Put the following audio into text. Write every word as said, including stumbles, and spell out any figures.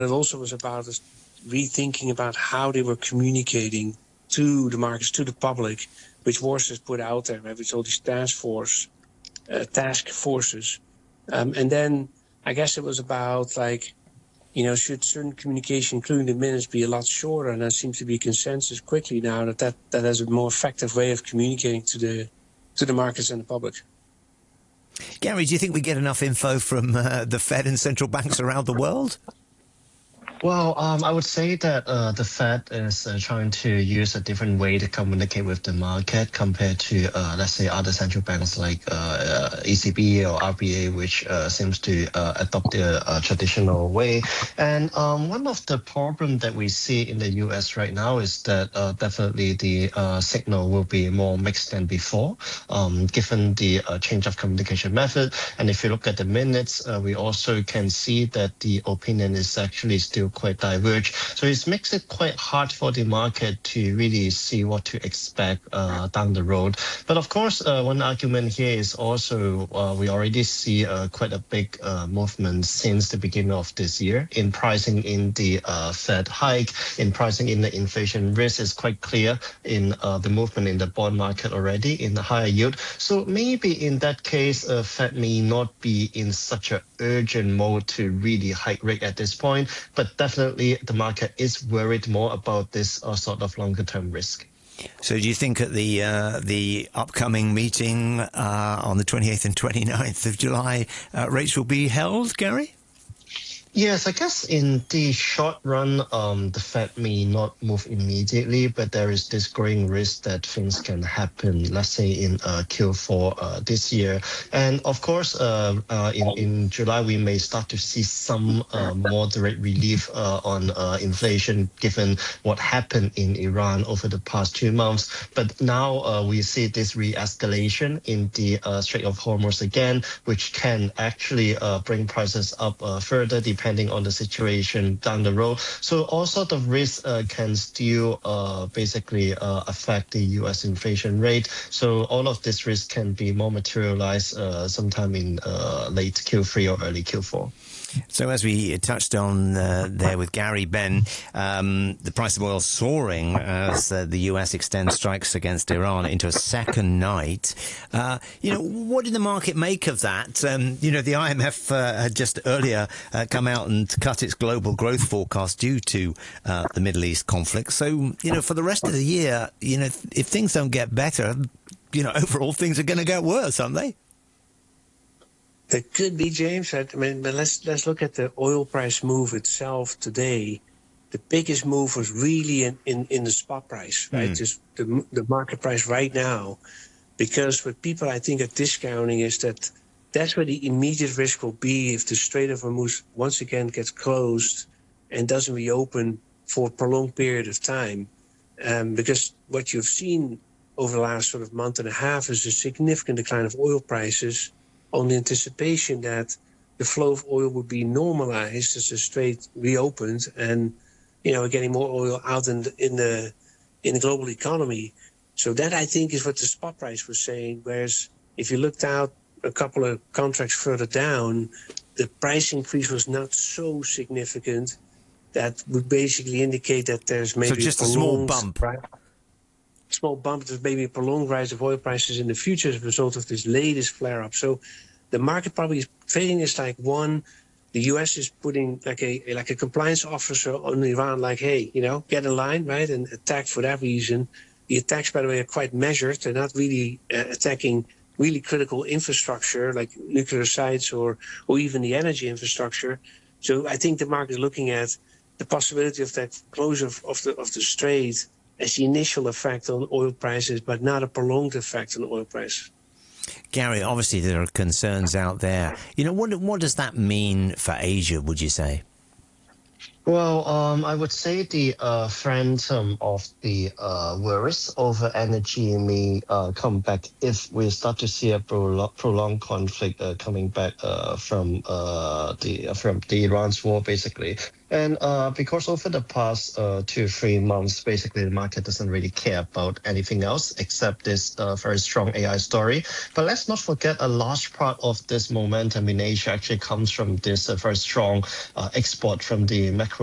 it also was about us rethinking about how they were communicating to the markets, to the public, which was put out there, right? With all these task force, uh, task forces. Um, and then I guess it was about like, you know, should certain communication, including the minutes, be a lot shorter? And there seems to be consensus quickly now that that, that is a more effective way of communicating to the to the markets and the public. Gary, do you think we get enough info from uh, the Fed and central banks around the world? Well, um, I would say that uh, the Fed is uh, trying to use a different way to communicate with the market compared to, uh, let's say, other central banks like uh, uh, E C B or R B A, which uh, seems to uh, adopt the uh, traditional way. And um, one of the problems that we see in the U S right now is that uh, definitely the uh, signal will be more mixed than before, um, given the uh, change of communication method. And if you look at the minutes, uh, we also can see that the opinion is actually still quite diverge. So it makes it quite hard for the market to really see what to expect uh, down the road. But of course, uh, one argument here is also uh, we already see uh, quite a big uh, movement since the beginning of this year in pricing in the uh, Fed hike, in pricing in the inflation risk is quite clear in uh, the movement in the bond market already in the higher yield. So maybe in that case, uh, Fed may not be in such an urgent mode to really hike rate at this point, but definitely the market is worried more about this uh, sort of longer term risk. So do you think at the uh, the upcoming meeting uh, on the twenty-eighth and twenty-ninth of July, uh, rates will be held, Gary? Yes, I guess in the short run, um, the Fed may not move immediately, but there is this growing risk that things can happen, let's say in uh, Q four uh, this year. And of course, uh, uh, in, in July, we may start to see some uh, moderate relief uh, on uh, inflation, given what happened in Iran over the past two months. But now uh, we see this re-escalation in the uh, Strait of Hormuz again, which can actually uh, bring prices up uh, further, depending on the situation down the road. So all sort of risks uh, can still uh, basically uh, affect the U S inflation rate. So all of this risk can be more materialized uh, sometime in uh, late Q three or early Q four. So as we touched on uh, there with Gary, Ben, um, the price of oil soaring as uh, the U S extends strikes against Iran into a second night. Uh, you know, what did the market make of that? Um, you know, the I M F uh, had just earlier uh, come out and cut its global growth forecast due to uh, the Middle East conflict. So, you know, for the rest of the year, you know, if, if things don't get better, you know, overall things are going to get worse, aren't they? It could be, James. I mean, but let's let's look at the oil price move itself today. The biggest move was really in, in, in the spot price, right? Mm. Just the the market price right now, because what people I think are discounting is that that's where the immediate risk will be if the Strait of Hormuz once again gets closed and doesn't reopen for a prolonged period of time. Um, because what you've seen over the last sort of month and a half is a significant decline of oil prices, on the anticipation that the flow of oil would be normalized as the strait reopened, and you know, getting more oil out in the, in the in the global economy. So that I think is what the spot price was saying. Whereas if you looked out a couple of contracts further down, the price increase was not so significant. That would basically indicate that there's maybe so just a, a small bump. Right? Small bump, there's maybe a prolonged rise of oil prices in the future as a result of this latest flare-up. So the market probably is trading this like one, the U S is putting like a like a compliance officer on Iran, like, hey, you know, get in line, right, and attack for that reason. The attacks, by the way, are quite measured. They're not really uh, attacking really critical infrastructure like nuclear sites or or even the energy infrastructure. So I think the market is looking at the possibility of that closure of, of the of the strait as the initial effect on oil prices, but not a prolonged effect on oil prices. Gary, obviously there are concerns out there. You know, what what does that mean for Asia, would you say? Well, um, I would say the uh, phantom of the uh, worries over energy may uh, come back if we start to see a prolo- prolonged conflict uh, coming back uh, from uh, the from the Iran's war, basically. And uh, because over the past uh, two three months, basically the market doesn't really care about anything else except this uh, very strong A I story. But let's not forget a large part of this momentum in Asia actually comes from this uh, very strong uh, export from the macro